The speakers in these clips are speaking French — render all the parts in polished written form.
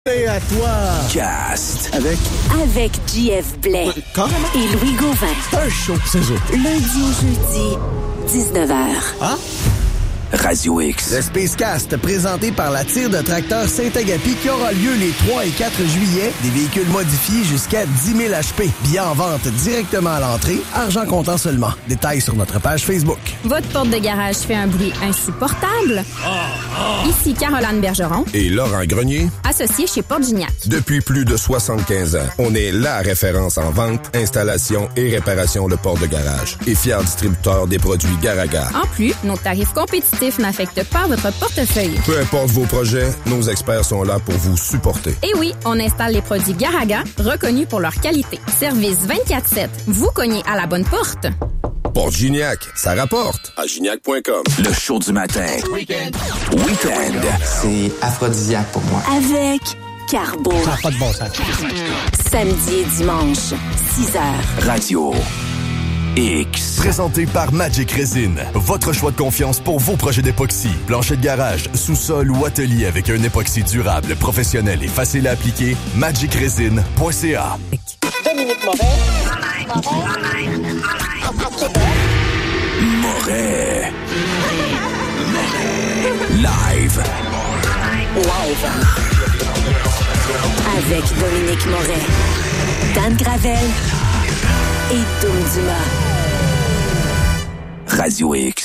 Et à toi. Cast. Avec JF Blais. Carrément. Et Louis Gauvin. Un show, c'est eux. Lundi au jeudi, 19h. Ah? Radio X. Le Spacecast, présenté par la tire de tracteur Saint-Agapi, qui aura lieu les 3 et 4 juillet. Des véhicules modifiés jusqu'à 10 000 HP. Billets en vente directement à l'entrée. Argent comptant seulement. Détails sur notre page Facebook. Votre porte de garage fait un bruit insupportable? Ici Caroline Bergeron, Et Laurent Grenier. associé chez Porte Gignac. Depuis plus de 75 ans, on est la référence en vente, installation et réparation de portes de garage. Et fier distributeur des produits Garaga. En plus, nos tarifs compétitifs n'affectent pas votre portefeuille. Peu importe vos projets, nos experts sont là pour vous supporter. Et oui, on installe les produits Garaga, reconnus pour leur qualité. Service 24/7. Vous cognez à la bonne porte. Porte Gignac, ça rapporte. À gignac.com. Le show du matin. Week-end. C'est aphrodisiaque pour moi. Avec Carbo. Ça n'a pas de bon sens. Samedi et dimanche, 6h. Radio X. Présenté par Magic Resin. Votre choix de confiance pour vos projets d'époxy. Plancher de garage, sous-sol ou atelier avec un époxy durable, professionnel et facile à appliquer. magicresin.ca. Dominique Moret. Live. Avec Dominique Moret, Dan Gravel et Dom Dumas. Radio X.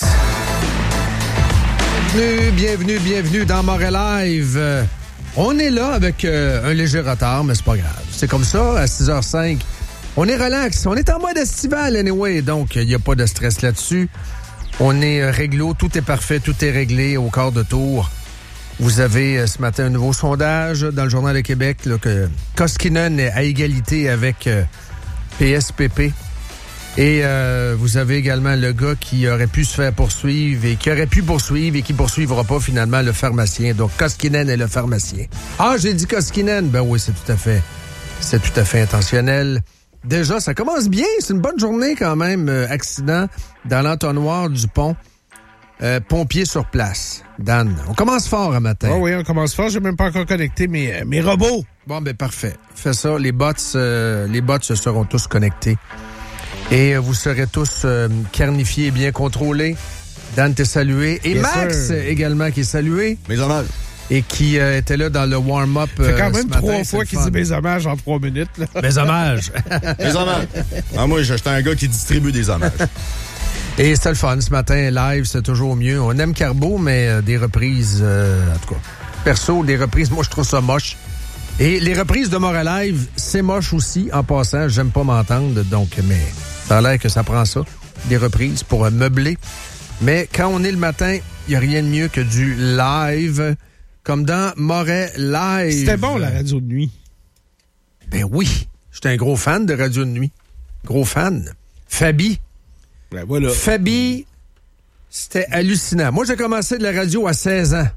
Bienvenue dans Moret Live. On est là avec un léger retard, mais c'est pas grave. C'est comme ça, à 6h05. On est relax. On est en mode estival, anyway, donc il n'y a pas de stress là-dessus. On est réglo, tout est parfait, tout est réglé au quart de tour. Vous avez ce matin un nouveau sondage dans le Journal de Québec, là, que Koskinen est à égalité avec PSPP. Et vous avez également le gars qui aurait pu se faire poursuivre et qui aurait pu poursuivre et qui poursuivra pas finalement le pharmacien. Donc Koskinen est le pharmacien. Ah, j'ai dit Koskinen. Ben oui, c'est tout à fait intentionnel. Déjà, ça commence bien. C'est une bonne journée quand même. Accident dans l'entonnoir du pont. Pompiers sur place. Dan, on commence fort un matin. Oh oui, on commence fort. J'ai même pas encore connecté mes robots. Bon, ben parfait. Fais ça. Les bots se seront tous connectés. Et vous serez tous carnifiés et bien contrôlés. Dan t'est salué. Et Yes, Max sir. Également qui est salué. Mes hommages. Et qui était là dans le warm-up. Ça fait quand même ce matin, 3 c'est fois le qu'il fun. dit mes hommages en 3 minutes. Là. Mes hommages. Mes hommages. Ah, moi, j'étais un gars qui distribue des hommages. Et c'était le fun ce matin, live, c'est toujours mieux. On aime Carbo, mais des reprises, en tout cas, perso, des reprises, moi je trouve ça moche. Et les reprises de Moret Live, c'est moche aussi, en passant, j'aime pas m'entendre, donc, mais ça a l'air que ça prend ça, des reprises pour meubler. Mais quand on est le matin, il n'y a rien de mieux que du live, comme dans Moret Live. C'était bon, la radio de nuit. Ben oui, j'étais un gros fan de radio de nuit. Gros fan. Fabi. Ben voilà. Fabi, c'était hallucinant. Moi, j'ai commencé de la radio à 16 ans.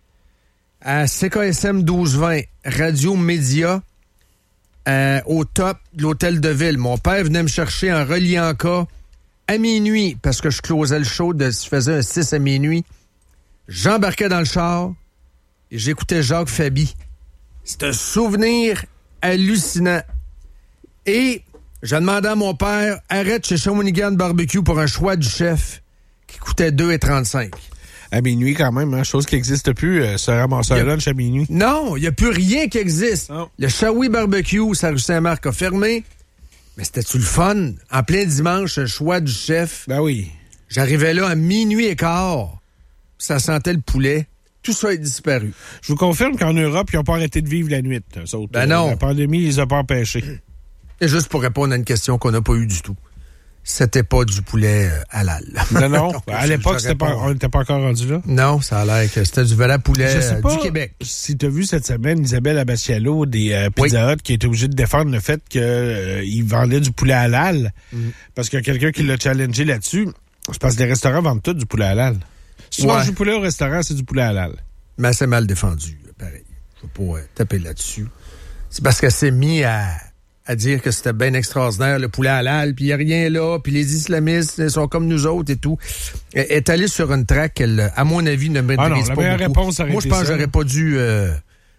À CKSM 1220, Radio Média, au top de l'hôtel de ville. Mon père venait me chercher en reliant cas à minuit, parce que je closais le show, je faisais un 6 à minuit. J'embarquais dans le char et j'écoutais Jacques Fabi. C'est un souvenir hallucinant. Et je demandais à mon père, arrête chez Shawinigan Barbecue pour un choix du chef qui coûtait 2,35. À minuit, quand même, hein, chose qui n'existe plus, se ramasser un lunch à minuit. Non, il n'y a plus rien qui existe. Non. Le Shawi Barbecue, ça rue Saint-Marc a fermé. Mais c'était-tu le fun? En plein dimanche, un choix du chef. Ben oui. J'arrivais là à minuit et quart. Ça sentait le poulet. Tout ça est disparu. Je vous confirme qu'en Europe, ils n'ont pas arrêté de vivre la nuit. Eux autres. Ben non. La pandémie, ils les a pas empêchés. Et juste pour répondre à une question qu'on n'a pas eue du tout. C'était pas du poulet halal. Non. À l'époque, on n'était pas encore rendu là. Non, ça a l'air que c'était du vrai poulet Je sais pas du Québec. Si tu as vu cette semaine Isabelle Abascialo des Pizza Hut qui était obligée de défendre le fait qu'il vendait du poulet halal parce qu'il y a quelqu'un qui l'a challengé là-dessus. C'est parce que les restaurants vendent tout du poulet halal. Si tu manges du poulet au restaurant, c'est du poulet halal. Mais c'est mal défendu, pareil. Je ne veux pas taper là-dessus. C'est parce qu'elle s'est mis à dire que c'était bien extraordinaire, le poulet halal, puis il n'y a rien là, puis les islamistes ils sont comme nous autres et tout. Elle est allée sur une track qu'elle, à mon avis, ne maîtrise pas beaucoup. Réponse moi, je pense que j'aurais pas dû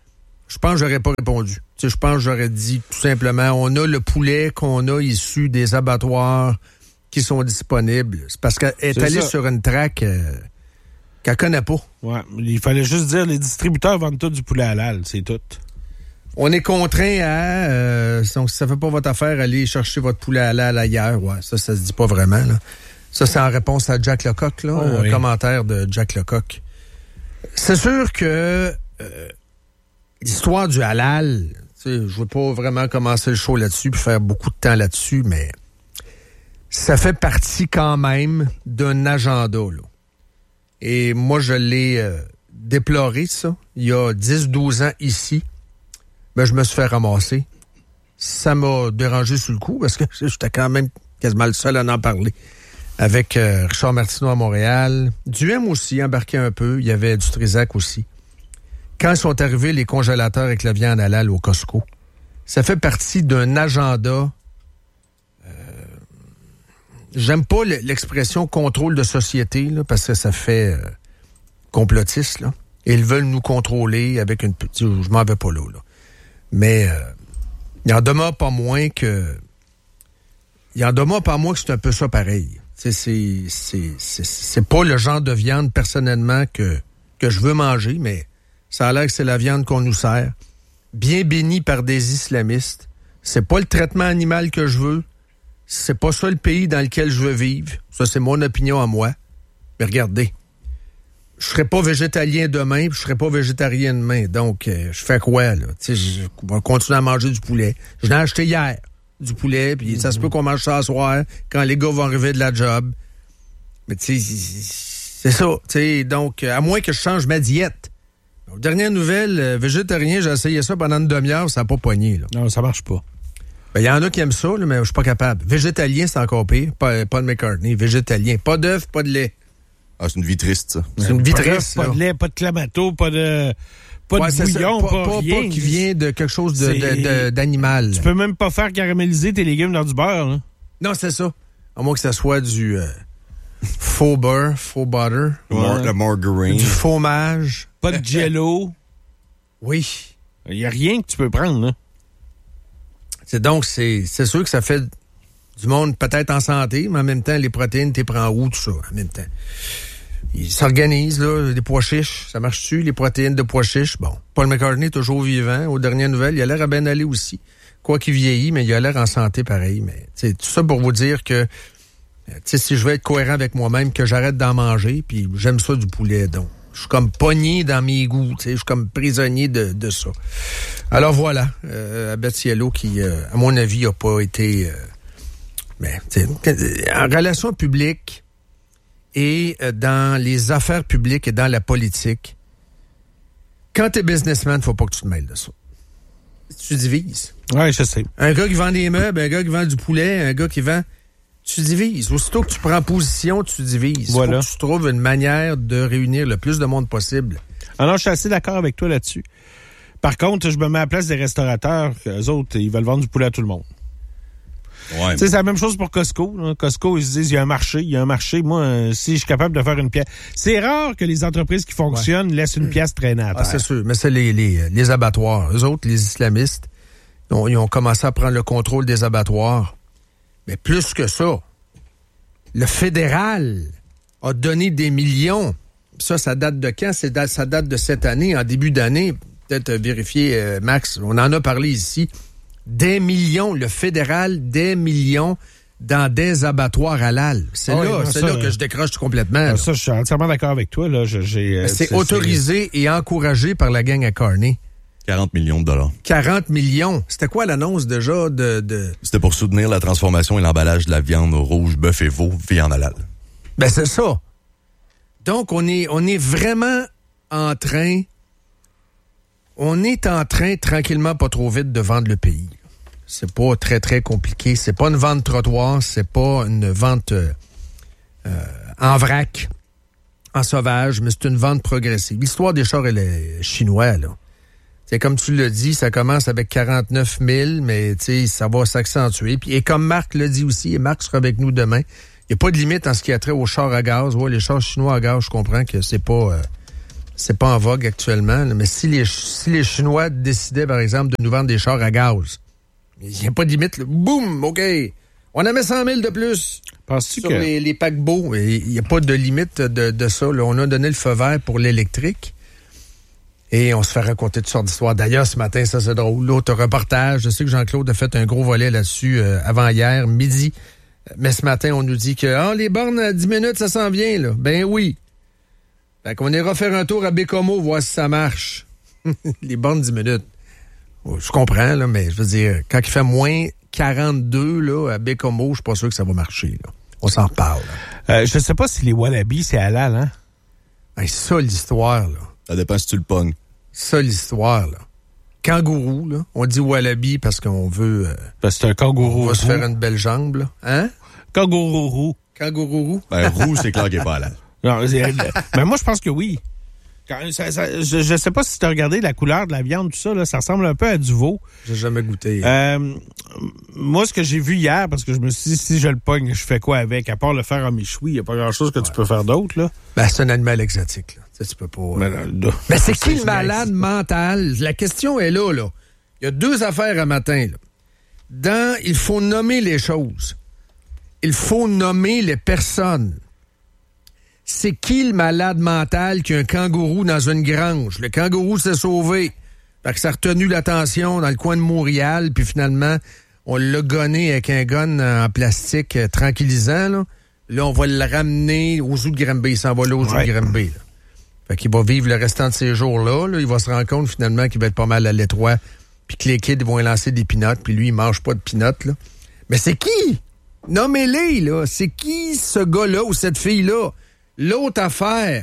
je pense que j'aurais pas répondu. Je pense que j'aurais dit tout simplement, on a le poulet qu'on a issu des abattoirs qui sont disponibles. C'est parce qu'elle est allée sur une track qu'elle connaît pas. Ouais, il fallait juste dire, les distributeurs vendent tout du poulet halal, c'est tout. On est contraint à, donc si ça fait pas votre affaire, aller chercher votre poulet halal ailleurs. Ouais, ça se dit pas vraiment, là. Ça, c'est en réponse à Jack Lecoq, là, un commentaire de Jack Lecoq. C'est sûr que l'histoire du halal, je veux pas vraiment commencer le show là-dessus puis faire beaucoup de temps là-dessus, mais ça fait partie quand même d'un agenda, là. Et moi, je l'ai déploré, ça. Il y a 10-12 ans ici, ben, je me suis fait ramasser. Ça m'a dérangé sur le coup parce que j'étais quand même quasiment le seul à en parler. Avec Richard Martineau à Montréal. Duhem aussi embarqué un peu. Il y avait du Trisac aussi. Quand sont arrivés les congélateurs avec la viande halal au Costco, ça fait partie d'un agenda. J'aime pas l'expression contrôle de société, là, parce que ça fait complotiste, là. Et ils veulent nous contrôler avec une petite... Je m'en vais pas là. Mais il en demeure pas moins que... Il en demeure pas moins que c'est un peu ça pareil. C'est pas le genre de viande, personnellement, que je veux manger, mais ça a l'air que c'est la viande qu'on nous sert. Bien bénie par des islamistes. C'est pas le traitement animal que je veux. C'est pas ça le pays dans lequel je veux vivre. Ça, c'est mon opinion à moi. Mais regardez, je serai pas végétalien demain, puis je serai pas végétarien demain. Donc, je fais quoi, là? Je vais continuer à manger du poulet. Je l'ai acheté hier. Du poulet, puis ça se peut qu'on mange ça ce soir quand les gars vont arriver de la job. Mais tu sais, c'est ça. T'sais, donc, à moins que je change ma diète. Aux dernières nouvelles, végétarien, j'ai essayé ça pendant une demi-heure, ça n'a pas pogné. Là. Non, ça marche pas. Ben, y en a qui aiment ça, là, mais je suis pas capable. Végétalien, c'est encore pire. Pas de McCartney. Végétalien. Pas d'œuf, pas de lait. Ah, c'est une vie triste, ça. C'est une vie triste. Pas de lait, pas de clamato, pas de... Pas de bouillon, pas rien. Pas qui vient de quelque chose d'animal. Tu peux même pas faire caraméliser tes légumes dans du beurre. Là. Non, c'est ça. À moins que ça soit du faux beurre, faux butter. La margarine. Du fromage. Pas de jello. Oui. Il n'y a rien que tu peux prendre. Là. C'est sûr que ça fait du monde peut-être en santé, mais en même temps, les protéines, t'es prends où, tout ça, en même temps. Ils s'organisent, là, les pois chiches. Ça marche-tu, les protéines de pois chiches? Bon, Paul McCartney, toujours vivant. Aux dernières nouvelles, il a l'air à bien aller aussi. Quoi qu'il vieillit, mais il a l'air en santé pareil. Mais tout ça pour vous dire que si je veux être cohérent avec moi-même, que j'arrête d'en manger, puis j'aime ça du poulet, donc. Je suis comme pogné dans mes goûts, je suis comme prisonnier de ça. Alors voilà, Abatiello qui, à mon avis, n'a pas été... en relation publique et dans les affaires publiques et dans la politique, quand t'es businessman, faut pas que tu te mêles de ça. Tu divises. Oui, je sais. Un gars qui vend des meubles, un gars qui vend du poulet, un gars qui vend... Tu divises. Aussitôt que tu prends position, tu divises. Voilà. Faut que tu trouves une manière de réunir le plus de monde possible. Alors, je suis assez d'accord avec toi là-dessus. Par contre, je me mets à la place des restaurateurs. Eux autres, ils veulent vendre du poulet à tout le monde. Ouais. C'est la même chose pour Costco. Là. Costco, ils se disent, il y a un marché. Moi, si je suis capable de faire une pièce... C'est rare que les entreprises qui fonctionnent laissent une pièce traîner à terre. Ah, c'est sûr. Mais c'est les abattoirs. Eux autres, les islamistes, ils ont commencé à prendre le contrôle des abattoirs. Mais plus que ça, le fédéral a donné des millions. Ça date de quand? Ça date de cette année, en début d'année. Peut-être vérifier, Max, on en a parlé ici. Des millions, le fédéral, des millions dans des abattoirs halal. C'est là que je décroche complètement. Ça, je suis entièrement d'accord avec toi. Là. C'est autorisé et encouragé par la gang à Carney. 40 millions de dollars. 40 millions. C'était quoi l'annonce déjà de... C'était pour soutenir la transformation et l'emballage de la viande rouge, bœuf et veau, viande halal. Ben, c'est ça. Donc, on est vraiment en train... On est en train, tranquillement, pas trop vite, de vendre le pays. C'est pas très, très compliqué. C'est pas une vente trottoir. C'est pas une vente en vrac, en sauvage, mais c'est une vente progressive. L'histoire des chars, elle est chinois, là. C'est comme tu l'as dit, ça commence avec 49 000, mais ça va s'accentuer. Puis, et comme Marc l'a dit aussi, et Marc sera avec nous demain, il n'y a pas de limite en ce qui a trait aux chars à gaz. Ouais, les chars chinois à gaz, je comprends que c'est pas c'est pas en vogue actuellement, là, mais si les Chinois décidaient, par exemple, de nous vendre des chars à gaz, il n'y a pas de limite. Là. Boum! OK. On en met 100 000 de plus sur les paquebots. Il n'y a pas de limite de ça. Là. On a donné le feu vert pour l'électrique. Et on se fait raconter toutes sortes d'histoires. D'ailleurs, ce matin, ça c'est drôle. L'autre reportage, je sais que Jean-Claude a fait un gros volet là-dessus avant-hier, midi. Mais ce matin, on nous dit que les bornes à 10 minutes, ça s'en vient. Là. Ben oui. Fait qu'on ira faire un tour à Bécomo, voir si ça marche. Les bornes 10 minutes. Je comprends, là, mais je veux dire, quand il fait moins 42 là, à Bécomo, je suis pas sûr que ça va marcher. Là. On s'en reparle. Je sais pas si les Wallabies, c'est halal, hein? Ben, ça, l'histoire, là. Ça dépend si tu le pognes. Ça, l'histoire, là. Kangourou, là. On dit Wallaby parce qu'on veut... parce que c'est un kangourou. On va se faire une belle jambe, là. Hein? Kangourou. Kangourou. Ben, roux, c'est clair qu'il n'est pas halal. Non, mais moi, je pense que oui. Je sais pas si tu as regardé la couleur de la viande, tout ça, là, ça ressemble un peu à du veau. J'ai jamais goûté. Moi, ce que j'ai vu hier, parce que je me suis dit, si je le pogne, je fais quoi avec? À part le faire en méchoui, il n'y a pas grand-chose que tu peux faire d'autre, là. Ben, c'est un animal exotique, là. Tu peux pas... Mais c'est qui le malade mental? La question est là, là. Il y a deux affaires à matin, là. Il faut nommer les choses. Il faut nommer les personnes. C'est qui le malade mental qui a un kangourou dans une grange? Le kangourou s'est sauvé. Fait que ça a retenu l'attention dans le coin de Montréal, puis finalement, on l'a gonné avec un gun en plastique tranquillisant. Là, on va le ramener aux zoo de Granby. Il s'en va là aux zoo de Granby. Là. Fait qu'il va vivre le restant de ces jours-là. Là. Il va se rendre compte finalement qu'il va être pas mal à l'étroit, puis que les kids vont lui lancer des pinottes, puis lui, il mange pas de pinottes. Là. Mais c'est qui? Nommez-les, là. C'est qui ce gars-là ou cette fille-là? L'autre affaire,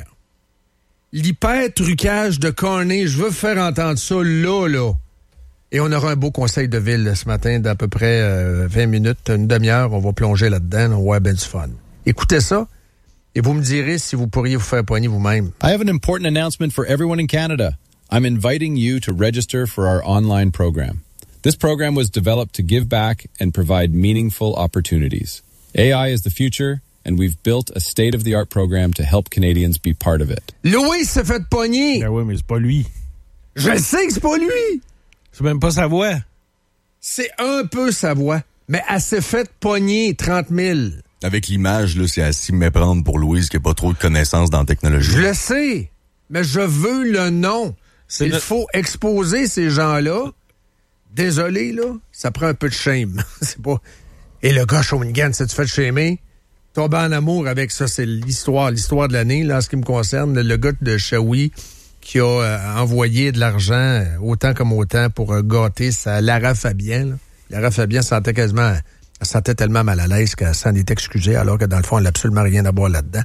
l'hyper-trucage de Carney, je veux faire entendre ça là. Et on aura un beau conseil de ville ce matin d'à peu près 20 minutes, une demi-heure, on va plonger là-dedans, on va avoir ben du fun. Écoutez ça, et vous me direz si vous pourriez vous faire poigner vous-même. I have an important announcement for everyone in Canada. I'm inviting you to register for our online program. This program was developed to give back and provide meaningful opportunities. AI is the future, and we've built a state-of-the-art program to help Canadians be part of it. Louis s'est fait pogner. Ben oui, mais c'est pas lui. Je sais que c'est pas lui. C'est même pas sa voix. C'est un peu sa voix, mais elle s'est fait pogner 30 000. Avec l'image, là, c'est à s'y méprendre pour Louise qui n'a pas trop de connaissances dans la technologie. Je le sais, mais je veux le nom. Il faut exposer ces gens-là. Désolé, là, ça prend un peu de shame. C'est pas... Et le gars Shawinigan, s'est-tu fait shamer? Tomber en amour avec ça, c'est l'histoire de l'année, là, en ce qui me concerne. Le gars de Shawi qui a envoyé de l'argent, autant comme autant, pour gâter sa Lara Fabian. Là. Lara Fabian elle sentait tellement mal à l'aise qu'elle s'en est excusée, alors que dans le fond, elle n'a absolument rien à voir là-dedans.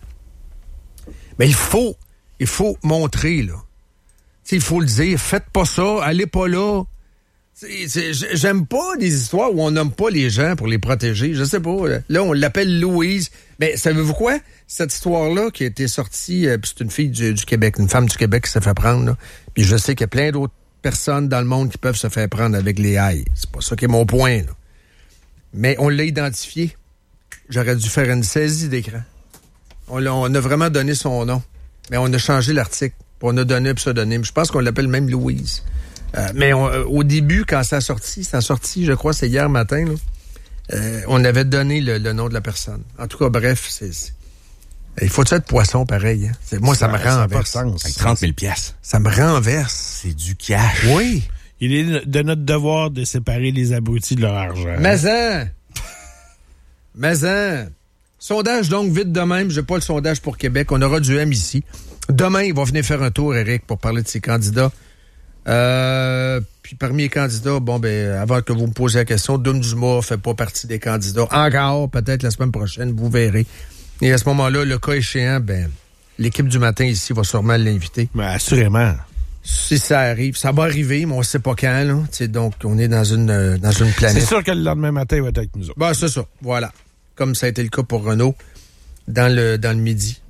Mais il faut montrer, là. T'sais, il faut le dire, faites pas ça, allez pas là. J'aime pas des histoires où on nomme pas les gens pour les protéger. Je sais pas. Là, on l'appelle Louise. Mais savez-vous quoi? Cette histoire-là qui a été sortie, c'est une fille du Québec, une femme du Québec qui s'est fait prendre. Là. Puis je sais qu'il y a plein d'autres personnes dans le monde qui peuvent se faire prendre avec les hailles. C'est pas ça qui est mon point. Là. Mais on l'a identifié. J'aurais dû faire une saisie d'écran. On a vraiment donné son nom. Mais on a changé l'article. On a donné un pseudonyme. Je pense qu'on l'appelle même Louise. Mais au début, quand ça a sorti, je crois, c'est hier matin, là, on avait donné le nom de la personne. En tout cas, bref, il faut être poisson pareil. Hein? Moi, ça me renverse. Avec 30 000 piastres. Ça me renverse. C'est du cash. Oui. Il est de notre devoir de séparer les abrutis de leur argent. Mais sondage donc vite de même. J'ai pas le sondage pour Québec. On aura du M ici. Demain, il va venir faire un tour, Eric, pour parler de ses candidats. Puis parmi les candidats, avant que vous me posiez la question, Doom Dumas fait pas partie des candidats. Encore, peut-être la semaine prochaine, vous verrez. Et à ce moment-là, le cas échéant, l'équipe du matin ici va sûrement l'inviter. Mais assurément. Si ça arrive, ça va arriver, mais on sait pas quand, là. T'sais, donc, on est dans une planète. C'est sûr que le lendemain matin, il va être avec nous autres. C'est ça, voilà. Comme ça a été le cas pour Renault dans le midi.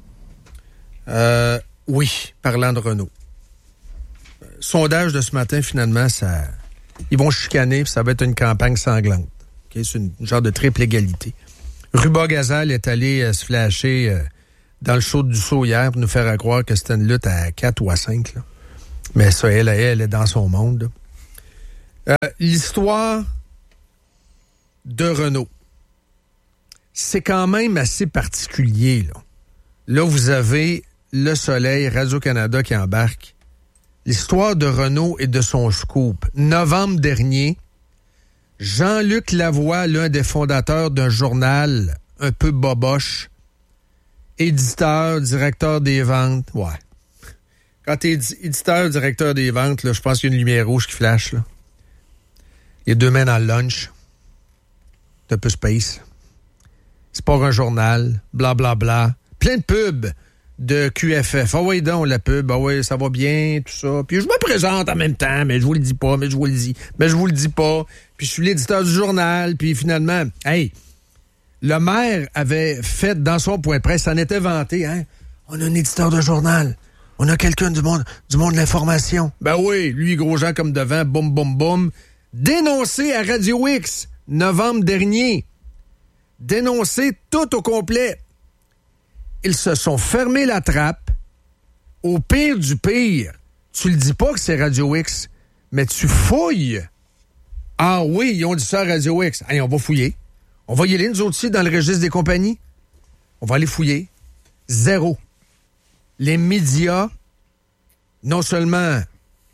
Oui, parlant de Renault. Sondage de ce matin, finalement, ils vont chicaner, puis ça va être une campagne sanglante. Okay? C'est une genre de triple égalité. Ruba Gazal est allé se flasher dans le show du saut hier pour nous faire croire que c'était une lutte à 4 ou à 5. Là. Mais ça, elle est dans son monde. L'histoire de Renault. C'est quand même assez particulier. Là, vous avez Le Soleil, Radio-Canada qui embarque. L'histoire de Renault et de son scoop. Novembre dernier, Jean-Luc Lavoie, l'un des fondateurs d'un journal un peu boboche, éditeur, directeur des ventes. Ouais. Quand t'es éditeur, directeur des ventes, là, je pense qu'il y a une lumière rouge qui flash. Là. Il y a 2 mains dans le lunch. C'est un peu space. C'est pas un journal. Blablabla. Bla, bla. Plein de pubs de QFF. Ah oui, donc, la pub. Ah oui, ça va bien, tout ça. Puis je me présente en même temps, mais je vous le dis pas, mais je vous le dis. Mais je vous le dis pas. Puis je suis l'éditeur du journal. Puis finalement, hey, le maire avait fait dans son point de presse, ça en était vanté, hein. On a un éditeur de journal. On a quelqu'un du monde de l'information. Ben oui, lui, gros Jean comme devant, boum, boum, boum. Dénoncé à Radio X, novembre dernier. Dénoncé tout au complet. Ils se sont fermés la trappe. Au pire du pire, tu le dis pas que c'est Radio X, mais tu fouilles. Ah oui, ils ont dit ça à Radio X. Allez, on va fouiller. On va y aller, nous autres aussi, dans le registre des compagnies. On va aller fouiller. 0. Les médias, non seulement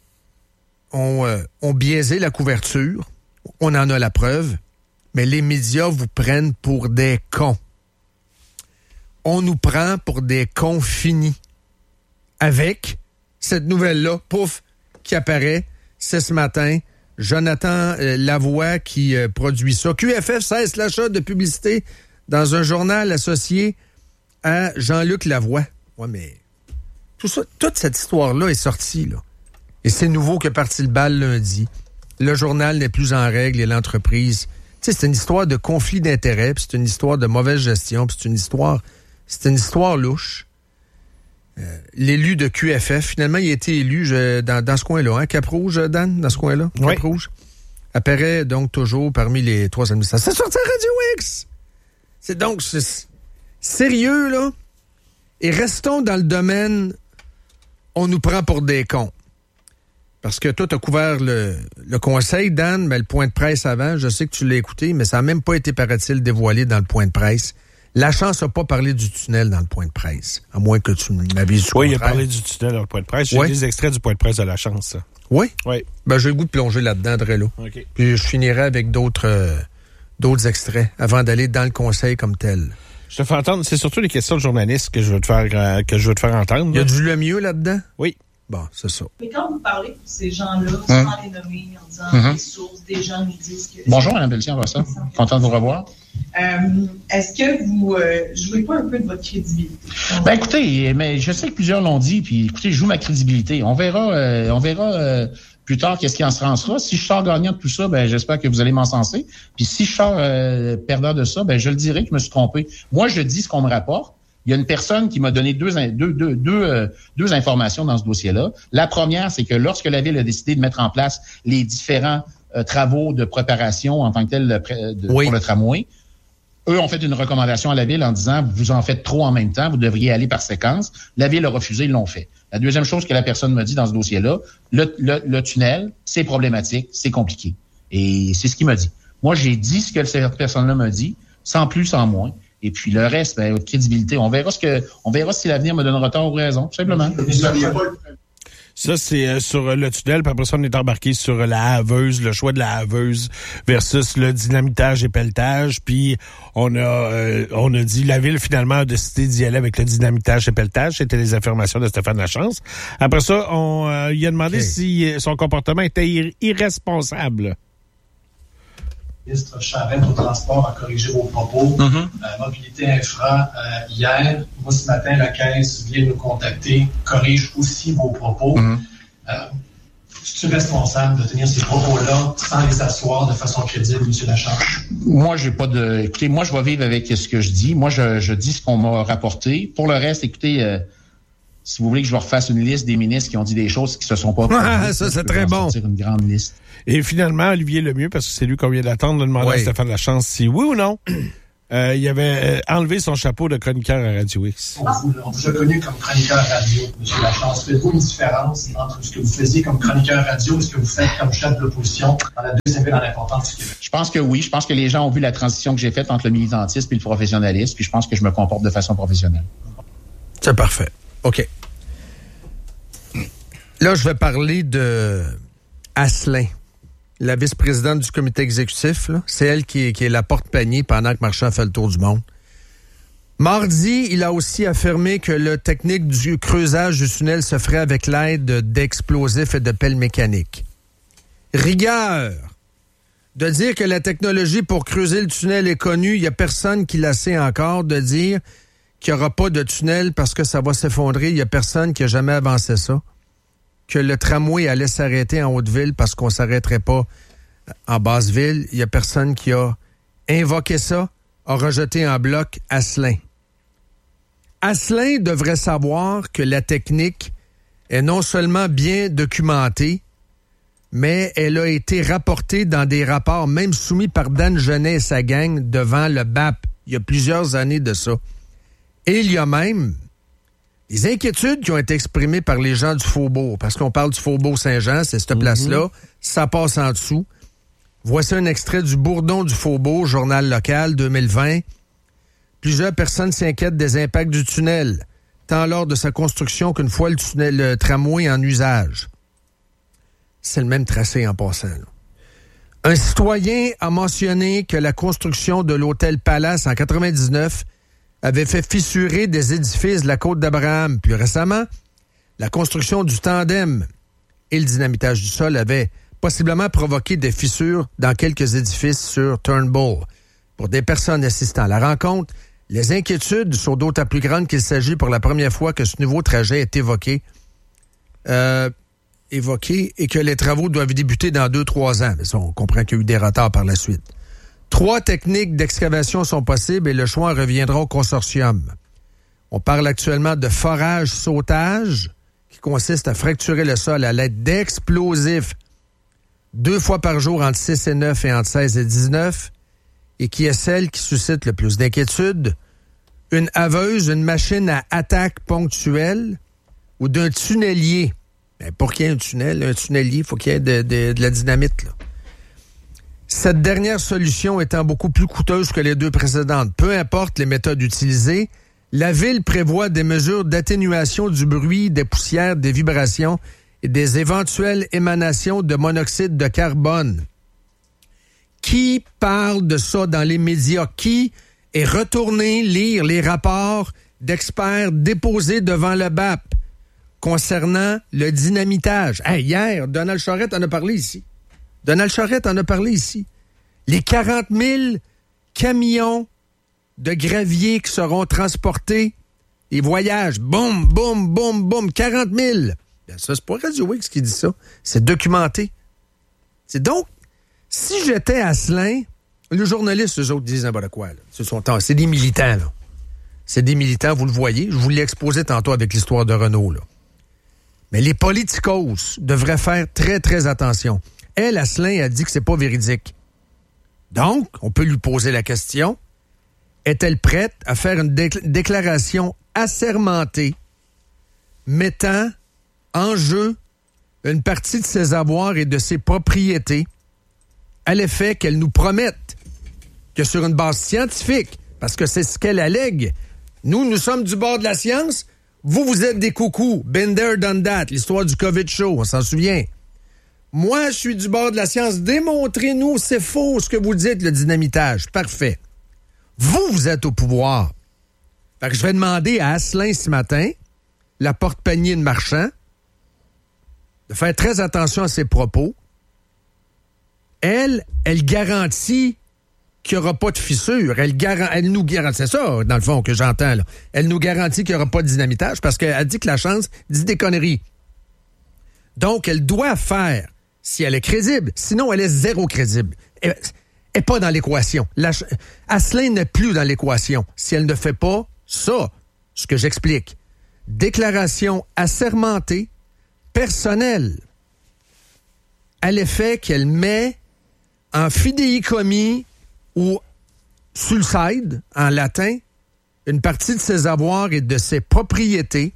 ont biaisé la couverture, on en a la preuve, mais les médias vous prennent pour des cons. On nous prend pour des cons finis. Avec cette nouvelle-là, pouf, qui apparaît, c'est ce matin. Jonathan Lavoie qui produit ça. QFF cesse l'achat de publicité dans un journal associé à Jean-Luc Lavoie. Ouais, mais tout ça, toute cette histoire-là est sortie, là. Et c'est nouveau que parti le bal lundi. Le journal n'est plus en règle et l'entreprise... Tu sais, c'est une histoire de conflit d'intérêts, puis c'est une histoire de mauvaise gestion, puis c'est une histoire louche. L'élu de QFF, finalement, il a été élu dans ce coin-là, hein? Cap-Rouge, Dan, dans ce coin-là? Oui. Cap-Rouge. Apparaît donc toujours parmi les 3 administrateurs. C'est sorti à Radio X! C'est sérieux, là. Et restons dans le domaine, on nous prend pour des cons. Parce que toi, tu as couvert le conseil, Dan, mais le point de presse avant, je sais que tu l'as écouté, mais ça n'a même pas été, paraît-il, dévoilé dans le point de presse. La chance n'a pas parlé du tunnel dans le point de presse, à moins que tu m'avises du contraire. Oui, il a parlé du tunnel dans le point de presse. J'ai des extraits du point de presse de la chance. Ça. Oui? Oui. Ben, j'ai le goût de plonger là-dedans, Drello. OK. Puis je finirai avec d'autres extraits avant d'aller dans le conseil comme tel. Je te fais entendre, c'est surtout les questions de journalistes que je veux te faire entendre. Il y a du Lemieux là-dedans? Oui. Bon, c'est ça. Mais quand vous parlez de ces gens-là, sans les nommer, en disant des sources, des gens nous disent que... Bonjour, Mme Pelletier, on va ça. Content de vous revoir. Est-ce que vous jouez pas un peu de votre crédibilité? Ben écoutez, mais je sais que plusieurs l'ont dit, puis écoutez, je joue ma crédibilité. On verra plus tard qu'est-ce qui en sera. Si je sors gagnant de tout ça, ben j'espère que vous allez m'encenser. Puis si je sors perdant de ça, ben je le dirai que je me suis trompé. Moi, je dis ce qu'on me rapporte. Il y a une personne qui m'a donné deux informations dans ce dossier-là. La première, c'est que lorsque la Ville a décidé de mettre en place les différents travaux de préparation en tant que tel pour le tramway, eux ont fait une recommandation à la Ville en disant « Vous en faites trop en même temps, vous devriez aller par séquence ». La Ville a refusé, ils l'ont fait. La deuxième chose que la personne m'a dit dans ce dossier-là, le tunnel, c'est problématique, c'est compliqué. Et c'est ce qu'il m'a dit. Moi, j'ai dit ce que cette personne-là m'a dit, sans plus, sans moins. Et puis le reste, ben, crédibilité. On verra si l'avenir me donnera tort ou raison, tout simplement. Ça, c'est sur le tunnel, puis après ça, on est embarqué sur la haveuse, le choix de la haveuse versus le dynamitage et pelletage. Puis on a dit, la Ville, finalement, a décidé d'y aller avec le dynamitage et pelletage. C'était les affirmations de Stéphane Lachance. Après ça, on il a demandé si son comportement était irresponsable. Le ministre Charette au transport a corrigé vos propos. Mobilité infra, hier, moi ce matin, la Caisse vient nous contacter, corrige aussi vos propos. Es-tu responsable de tenir ces propos-là sans les asseoir de façon crédible, M. Lachance? Moi, j'ai pas de... Écoutez, moi, je vais vivre avec ce que je dis. Moi, je dis ce qu'on m'a rapporté. Pour le reste, écoutez... si vous voulez que je vous refasse une liste des ministres qui ont dit des choses qui se sont pas... ça, c'est très bon. Une grande liste. Et finalement, Olivier Lemieux, parce que c'est lui qu'on vient d'attendre, de demander à Stéphane Lachance si oui ou non, il avait enlevé son chapeau de chroniqueur à Radio X. On vous a connu comme chroniqueur radio, M. Lachance. Faites-vous une différence entre ce que vous faisiez comme chroniqueur radio et ce que vous faites comme chef de l'opposition dans la deuxième ville en importance du Québec? Je pense que oui. Je pense que les gens ont vu la transition que j'ai faite entre le militantisme et le professionnalisme, puis je pense que je me comporte de façon professionnelle. C'est parfait. OK. Là, je vais parler de Asselin, la vice-présidente du comité exécutif. Là. C'est elle qui est la porte-panier pendant que Marchand fait le tour du monde. Mardi, il a aussi affirmé que la technique du creusage du tunnel se ferait avec l'aide d'explosifs et de pelles mécaniques. Rigueur! De dire que la technologie pour creuser le tunnel est connue, il n'y a personne qui la sait encore. De dire qu'il n'y aura pas de tunnel parce que ça va s'effondrer, il n'y a personne qui a jamais avancé ça. Que le tramway allait s'arrêter en Haute-Ville parce qu'on ne s'arrêterait pas en Basse-Ville. Il n'y a personne qui a invoqué ça, a rejeté en bloc Asselin. Asselin devrait savoir que la technique est non seulement bien documentée, mais elle a été rapportée dans des rapports, même soumis par Dan Genet et sa gang, devant le BAP. Il y a plusieurs années de ça. Et il y a même des inquiétudes qui ont été exprimées par les gens du Faubourg, parce qu'on parle du Faubourg Saint-Jean, c'est cette place-là, ça passe en dessous. Voici un extrait du Bourdon du Faubourg, journal local 2020. Plusieurs personnes s'inquiètent des impacts du tunnel, tant lors de sa construction qu'une fois le tramway en usage. C'est le même tracé en passant. Là. Un citoyen a mentionné que la construction de l'hôtel Palace en 99 avait fait fissurer des édifices de la Côte d'Abraham. Plus récemment, la construction du tandem et le dynamitage du sol avaient possiblement provoqué des fissures dans quelques édifices sur Turnbull. Pour des personnes assistant à la rencontre, les inquiétudes sont d'autant plus grandes qu'il s'agit pour la première fois que ce nouveau trajet est évoqué et que les travaux doivent débuter dans 2-3 ans. Mais ça, on comprend qu'il y a eu des retards par la suite. 3 techniques d'excavation sont possibles et le choix reviendra au consortium. On parle actuellement de forage-sautage, qui consiste à fracturer le sol à l'aide d'explosifs 2 fois par jour entre 6 et 9 et entre 16 et 19, et qui est celle qui suscite le plus d'inquiétude. Une haveuse, une machine à attaque ponctuelle ou d'un tunnelier. Ben, pour qu'il y ait un tunnelier, il faut qu'il y ait de la dynamite, là. Cette dernière solution étant beaucoup plus coûteuse que les 2 précédentes. Peu importe les méthodes utilisées, la Ville prévoit des mesures d'atténuation du bruit, des poussières, des vibrations et des éventuelles émanations de monoxyde de carbone. Qui parle de ça dans les médias? Qui est retourné lire les rapports d'experts déposés devant le BAP concernant le dynamitage? Hey, hier, Donald Charette en a parlé ici. Les 40 000 camions de gravier qui seront transportés, les voyages, boum, boum, boum, boum, 40 000. Bien, ça, c'est pas Radio X qui dit ça. C'est documenté. C'est donc, si j'étais Asselin, les journalistes, eux autres, disent n'importe quoi. Là. C'est des militants, là. C'est des militants, vous le voyez. Je vous l'ai exposé tantôt avec l'histoire de Renault, là. Mais les politicos devraient faire très, très attention. Elle, Asselin, a dit que c'est pas véridique. Donc, on peut lui poser la question, est-elle prête à faire une déclaration assermentée mettant en jeu une partie de ses avoirs et de ses propriétés à l'effet qu'elle nous promette que sur une base scientifique, parce que c'est ce qu'elle allègue, nous sommes du bord de la science, vous êtes des coucous, been there, done that, l'histoire du COVID show, on s'en souvient. Moi, je suis du bord de la science. Démontrez-nous, c'est faux ce que vous dites, le dynamitage. Parfait. Vous êtes au pouvoir. Fait que je vais demander à Asselin ce matin, la porte-panier de Marchand, de faire très attention à ses propos. Elle garantit qu'il n'y aura pas de fissure. Elle nous garantit, c'est ça, dans le fond, que j'entends, là. Elle nous garantit qu'il n'y aura pas de dynamitage parce qu'elle dit que la chance dit des conneries. Donc, elle doit faire, si elle est crédible. Sinon, elle est zéro crédible. Elle n'est pas dans l'équation. Asselin n'est plus dans l'équation si elle ne fait pas ça, ce que j'explique. Déclaration assermentée, personnelle, à l'effet qu'elle met en fidéicommis ou sulcide, en latin, une partie de ses avoirs et de ses propriétés,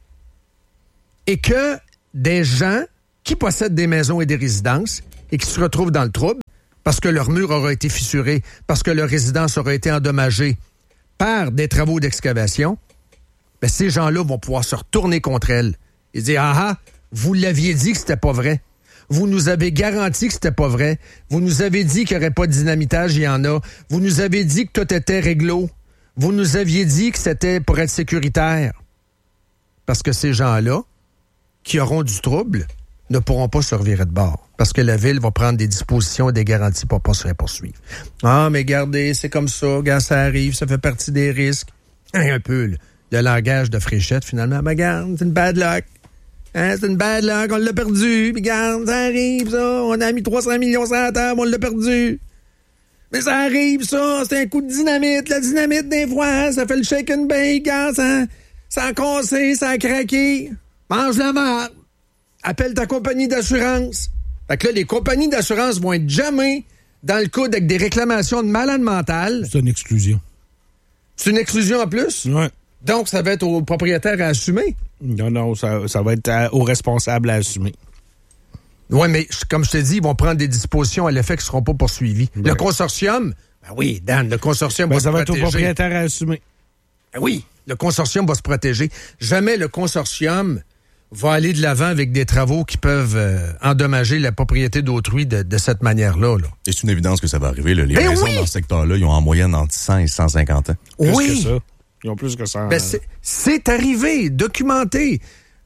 et que des gens qui possèdent des maisons et des résidences et qui se retrouvent dans le trouble parce que leur mur aura été fissuré, parce que leur résidence aura été endommagée par des travaux d'excavation, ben ces gens-là vont pouvoir se retourner contre elle et dire « Ah, vous l'aviez dit que c'était pas vrai. Vous nous avez garanti que c'était pas vrai. Vous nous avez dit qu'il n'y aurait pas de dynamitage, il y en a. Vous nous avez dit que tout était réglo. Vous nous aviez dit que c'était pour être sécuritaire. » Parce que ces gens-là, qui auront du trouble, ne pourront pas se revirer de bord. Parce que la Ville va prendre des dispositions et des garanties pour pas se faire poursuivre. Ah, mais regardez, c'est comme ça, regarde, ça arrive, ça fait partie des risques. Un peu, le langage de Fréchette, finalement. Mais regarde, c'est une bad luck. Hein, c'est une bad luck, on l'a perdu. Puis regarde, ça arrive, ça. On a mis 300 millions sur la table, on l'a perdu. Mais ça arrive, ça. C'est un coup de dynamite. La dynamite, des fois, ça fait le shake and bake. Hein, ça a cassé, ça a craqué. Mange la marde. Appelle ta compagnie d'assurance. Fait que là, les compagnies d'assurance vont être jamais dans le coude avec des réclamations de malade mental. C'est une exclusion. C'est une exclusion en plus? Oui. Donc, ça va être au propriétaire à assumer? Non, ça va être aux responsables à assumer. Oui, mais comme je te dis, ils vont prendre des dispositions à l'effet qui ne seront pas poursuivis. Ouais. Le consortium, ben oui, Dan, le consortium va se protéger. Ça va être au propriétaire à assumer. Ben oui, le consortium va se protéger. Jamais le consortium va aller de l'avant avec des travaux qui peuvent endommager la propriété d'autrui de cette manière-là. Là. Et c'est une évidence que ça va arriver. Là. Les ben maisons oui! dans ce secteur-là, ils ont en moyenne entre 100 et 150 ans. Plus oui! que ça. Ils ont plus que ça. Ben c'est arrivé, documenté.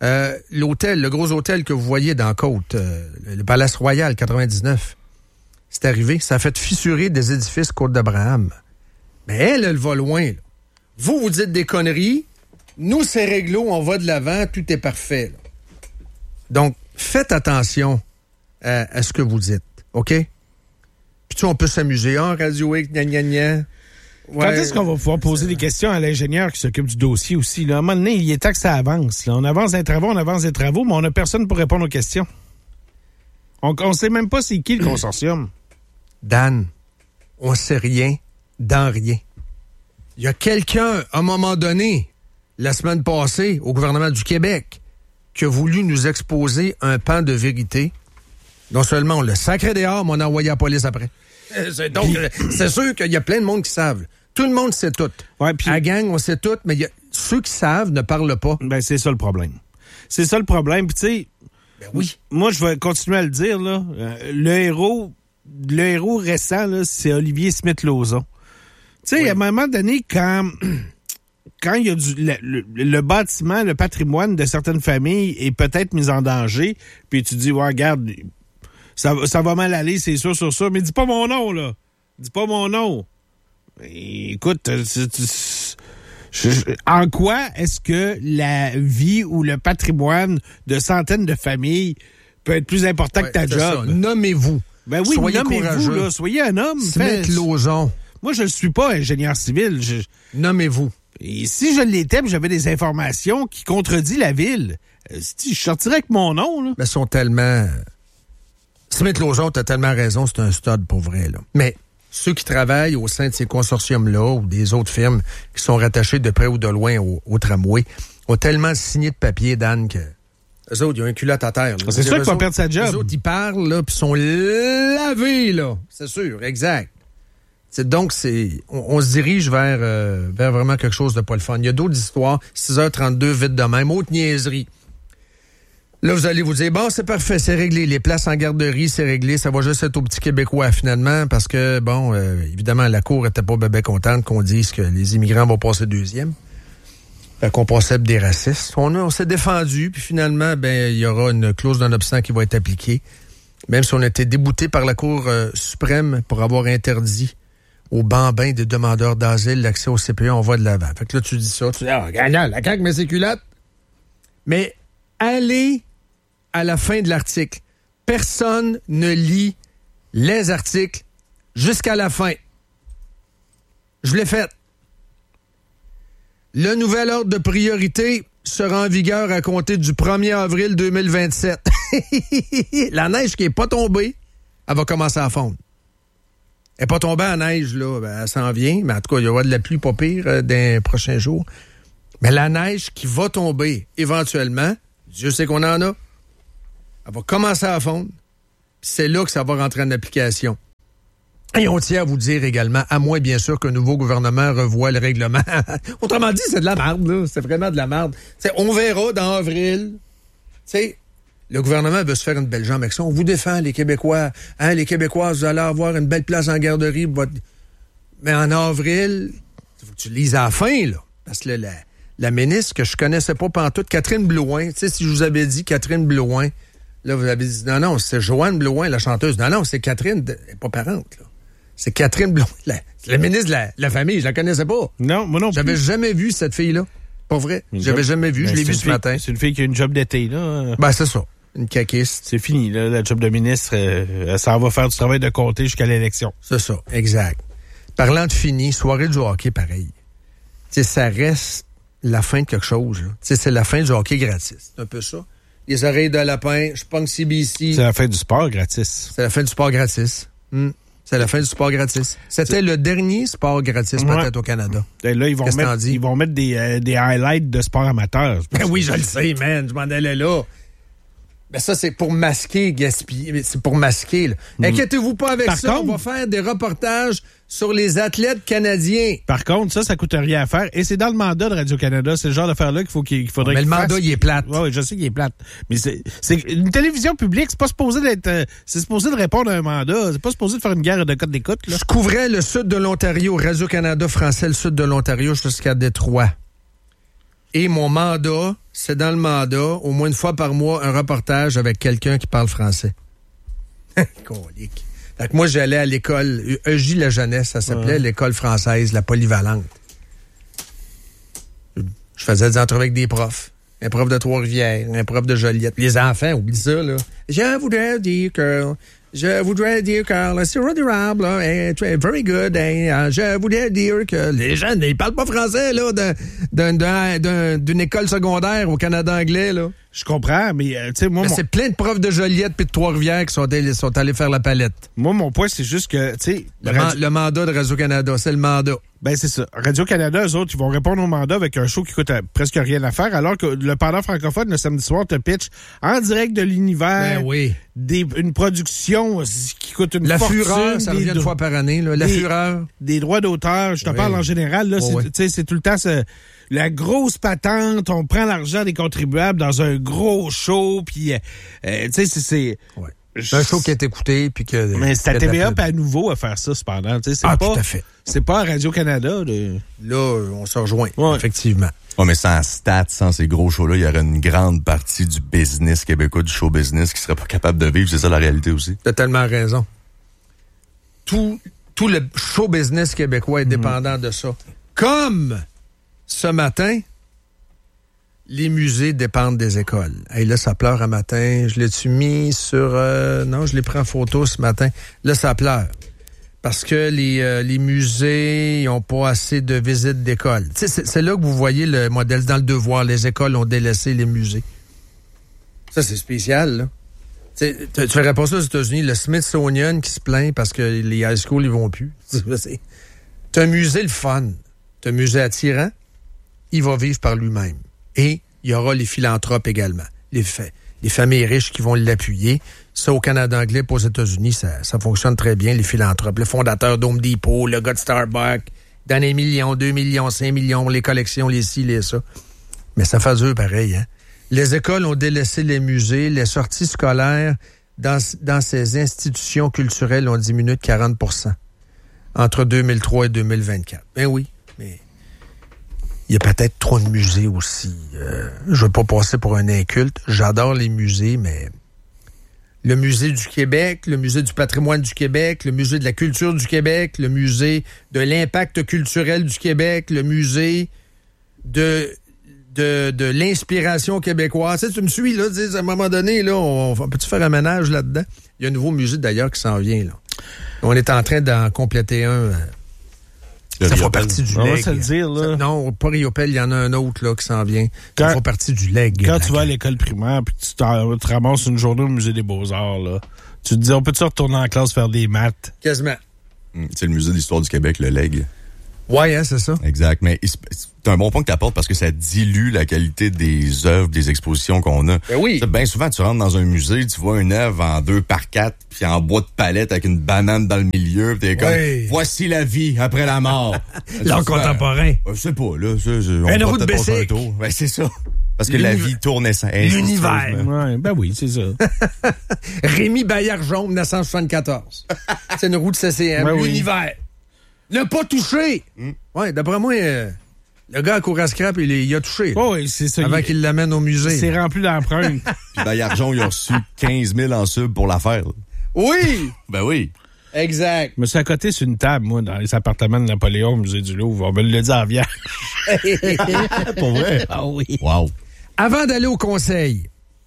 Le gros hôtel que vous voyez dans Côte, le Palace Royal 99, c'est arrivé. Ça a fait fissurer des édifices Côte d'Abraham. Mais elle va loin. Là. Vous dites des conneries. Nous, c'est réglo, on va de l'avant, tout est parfait. Là. Donc, faites attention à ce que vous dites, OK? Puis tu on peut s'amuser. Radio X, gna gna gna. Ouais. Quand est-ce qu'on va pouvoir poser des questions à l'ingénieur qui s'occupe du dossier aussi? Là? À un moment donné, il est temps que ça avance. Là. On avance des travaux, mais on n'a personne pour répondre aux questions. On ne sait même pas c'est qui le consortium. Dan, on sait rien dans rien. Il y a quelqu'un, à un moment donné, la semaine passée, au gouvernement du Québec, qui a voulu nous exposer un pan de vérité. Non seulement on le sacré dehors, mais on a envoyé la police après. Donc, c'est sûr qu'il y a plein de monde qui savent. Tout le monde sait tout. Ouais, puis... À la gang, on sait tout, mais ceux qui savent ne parlent pas. Ben, c'est ça le problème. C'est ça le problème. Puis, tu sais, ben oui. Moi, je vais continuer à le dire, là. Le héros récent, là, c'est Olivier Smith-Lauzon. Tu sais, à un moment donné, quand il y a le bâtiment, le patrimoine de certaines familles est peut-être mis en danger, puis tu dis, ouais, regarde, ça va mal aller, c'est sûr, sur ça, mais dis pas mon nom, là. Dis pas mon nom. Écoute, en quoi est-ce que la vie ou le patrimoine de centaines de familles peut être plus important que ta job? Ça. Nommez-vous. Ben oui, soyez nommez-vous, courageux. là. Soyez un homme. Smith-Lauzon. Moi, je ne suis pas ingénieur civil. Nommez-vous. Et si je l'étais, j'avais des informations qui contredisent la ville, je sortirais avec mon nom, là. Mais ils sont tellement... Smith-Lauzon, t'as tellement raison, c'est un stud pour vrai, là. Mais ceux qui travaillent au sein de ces consortiums-là ou des autres firmes qui sont rattachées de près ou de loin au tramway ont tellement signé de papier, Dan, que eux autres, ils ont un culotte à terre. Là. C'est sûr qu'ils vont perdre sa job. Les autres, ils parlent, là, puis sont lavés, là. C'est sûr, exact. Donc, on se dirige vers vraiment quelque chose de pas le fun. Il y a d'autres histoires. 6h32, vite de même. Autre niaiserie. Là, vous allez vous dire, bon, c'est parfait, c'est réglé. Les places en garderie, c'est réglé. Ça va juste être aux petits Québécois, finalement, parce que, bon, évidemment, la Cour était pas bébé contente qu'on dise que les immigrants vont passer deuxième. Qu'on procède des racistes. On s'est défendu, puis finalement, il y aura une clause d'un obstant qui va être appliquée. Même si on a été débouté par la Cour suprême pour avoir interdit aux bambins des demandeurs d'asile l'accès au CPE, on va de l'avant. Fait que là, tu dis ça, tu dis, gagnant, la CAQ met ses culottes. Mais allez à la fin de l'article. Personne ne lit les articles jusqu'à la fin. Je l'ai fait. Le nouvel ordre de priorité sera en vigueur à compter du 1er avril 2027. La neige qui n'est pas tombée, elle va commencer à fondre. Elle n'est pas tombée en neige, là. Ben, elle s'en vient, mais en tout cas, il y aura de la pluie pas pire dans les prochains jours. Mais la neige qui va tomber éventuellement, Dieu sait qu'on en a, elle va commencer à fondre. Puis c'est là que ça va rentrer en application. Et on tient à vous dire également, à moins bien sûr qu'un nouveau gouvernement revoie le règlement. Autrement dit, c'est de la merde, là. C'est vraiment de la merde. T'sais, on verra dans avril. T'sais, le gouvernement veut se faire une belle jambe avec ça. On vous défend, les Québécois. Hein, les Québécois, vous allez avoir une belle place en garderie. Mais en avril, il faut que tu lises à la fin, là. Parce que la ministre que je connaissais pas pantoute, Catherine Blouin, tu sais, si je vous avais dit Catherine Blouin, là, vous avez dit, non, c'est Joanne Blouin, la chanteuse. Non, c'est Catherine, elle n'est pas parente, là. C'est Catherine Blouin, la ministre de la famille, je la connaissais pas. Non, moi non plus. J'avais jamais vu cette fille-là. Pas vrai. J'avais jamais vu, je l'ai vue ce matin. C'est une fille qui a une job d'été, là. Ben, c'est ça. Une caquiste. C'est fini, là, la job de ministre. Ça va faire du travail de comté jusqu'à l'élection. C'est ça, exact. Parlant de fini, soirée du hockey, pareil. Tu sais, ça reste la fin de quelque chose, là. Tu sais, c'est la fin du hockey gratis. C'est un peu ça. Les oreilles de lapin, je pogne CBC. C'est la fin du sport gratis. C'est la fin du sport gratis. C'est la fin du sport gratis. C'était le dernier sport gratis peut-être au Canada. Et là, ils vont mettre des highlights de sport amateur. Ben oui, je le sais, man. Je m'en allais là. Ben ça, c'est pour masquer, gaspiller. C'est pour masquer, là. Inquiétez-vous pas avec ça. On va faire des reportages sur les athlètes canadiens. Par contre, ça coûte rien à faire. Et c'est dans le mandat de Radio-Canada. C'est le genre d'affaire-là qu'il faudrait mais le mandat, il est plate. Oui, je sais qu'il est plate. Mais c'est une télévision publique. C'est pas supposé d'être... c'est supposé de répondre à un mandat. C'est pas supposé de faire une guerre de code d'écoute, là. Je couvrais le sud de l'Ontario. Radio-Canada français, le sud de l'Ontario jusqu'à Détroit. Et mon mandat, c'est dans le mandat, au moins une fois par mois, un reportage avec quelqu'un qui parle français. Colique. Fait que moi, j'allais à l'école, EJ La Jeunesse, ça s'appelait, l'école française, la polyvalente. Je faisais des entrevues avec des profs. Un prof de Trois-Rivières, un prof de Joliette. Les enfants, oublie ça, là. Je voudrais dire que c'est redérable, là, very good. Je voudrais dire que les jeunes, ils parlent pas français, là, d'une école secondaire au Canada anglais, là. Je comprends, mais tu sais, moi... c'est plein de profs de Joliette puis de Trois-Rivières qui sont allés faire la palette. Moi, mon point, c'est juste que, tu sais... Le mandat de Radio-Canada, c'est le mandat. Ben, c'est ça. Radio-Canada, eux autres, ils vont répondre au mandat avec un show qui coûte presque rien à faire, alors que le pendant francophone, le samedi soir, te pitch en direct de l'univers. Ben oui. Une production qui coûte une fortune. La Fureur, ça revient une fois par année, là. La Fureur. Des droits d'auteur, je te parle en général, là. C'est tout le temps la grosse patente, on prend l'argent des contribuables dans un gros show, puis, tu sais, c'est... Ouais. C'est un show qui est écouté, puis que... Mais c'est à TVA à nouveau à faire ça, cependant. Tu sais, c'est pas, tout à fait. C'est pas à Radio-Canada. Là, on se rejoint, effectivement. Oh, mais sans stats, sans ces gros shows-là, il y aurait une grande partie du business québécois, du show business, qui serait pas capable de vivre. C'est ça la réalité aussi. T'as tellement raison. Tout le show business québécois est dépendant de ça. Comme ce matin, les musées dépendent des écoles. Hey, là, ça pleure un matin. Je l'ai-tu mis sur... non, je l'ai pris en photo ce matin. Là, ça pleure. Parce que les musées n'ont pas assez de visites d'école. C'est là que vous voyez le modèle. Dans le Devoir, les écoles ont délaissé les musées. Ça, c'est spécial, là. Tu verrais pas ça aux États-Unis. Le Smithsonian qui se plaint parce que les high schools, ils vont plus. T'as un musée le fun. T'as un musée attirant. Il va vivre par lui-même. Et il y aura les philanthropes également. Les familles riches qui vont l'appuyer. Ça, au Canada anglais, pas aux États-Unis, ça fonctionne très bien, les philanthropes. Le fondateur d'Home Depot, le gars de Starbucks, dans les millions, 2 millions, 5 millions, les collections, les ci, les ça. Mais ça fait eux pareil, hein. Les écoles ont délaissé les musées. Les sorties scolaires dans ces institutions culturelles ont diminué de 40% entre 2003 et 2024. Ben oui, mais il y a peut-être trop de musées aussi. Je veux pas passer pour un inculte. J'adore les musées, mais le Musée du Québec, le Musée du patrimoine du Québec, le Musée de la culture du Québec, le Musée de l'impact culturel du Québec, le Musée de l'inspiration québécoise. Tu sais, tu me suis, là, à un moment donné, là, on peut-tu faire un ménage là-dedans? Il y a un nouveau musée, d'ailleurs, qui s'en vient, là. On est en train d'en compléter un. Ça fait partie du LEG. On va se le dire, là. Non, pas Riopelle, il y en a un autre, là, qui s'en vient. Ça fait partie du LEG. Quand tu vas à l'école primaire puis tu te ramasses une journée au Musée des Beaux-Arts, là, tu te dis, on peut-tu retourner en classe faire des maths? Quasiment. C'est le musée de l'histoire du Québec, le LEG. Ouais, hein, c'est ça. Exact. Mais c'est un bon point que tu apportes parce que ça dilue la qualité des œuvres, des expositions qu'on a. Ben oui. Bien souvent, tu rentres dans un musée, tu vois une œuvre en 2x4, puis en bois de palette avec une banane dans le milieu, puis t'es comme, voici la vie après la mort. L'art contemporain. Je sais pas, là. Une roue de Bessic. Ben, c'est ça. Parce que la vie tourne sans. L'univers. Ouais, ben oui, c'est ça. Rémi Bayard-Jean, 1974. C'est une roue de CCM. Ben l'univers. Ne pas toucher. Ouais, d'après moi, le gars à cour à scrap, il a touché. Oui, c'est ça. Avant qu'il l'amène au musée. C'est rempli d'empreintes. Puis Bayard-Jean, il a reçu 15 000 en sub pour l'affaire. Oui! Ben oui. Exact. Je me suis à côté sur une table, moi, dans les appartements de Napoléon au musée du Louvre. On me l'a dit en vierge. Pour vrai? Ah oui. Wow. Avant d'aller au conseil,